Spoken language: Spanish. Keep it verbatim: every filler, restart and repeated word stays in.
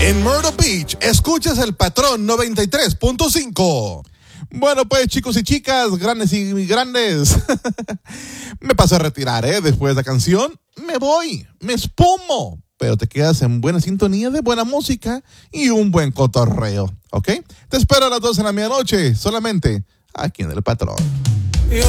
En Myrtle Beach, escuchas el Patrón noventa y tres punto cinco. Bueno, pues chicos y chicas, grandes y grandes, me paso a retirar, ¿eh? Después de la canción, me voy, me espumo, pero te quedas en buena sintonía de buena música y un buen cotorreo, ¿ok? Te espero a las doce de la medianoche, solamente aquí en El Patrón.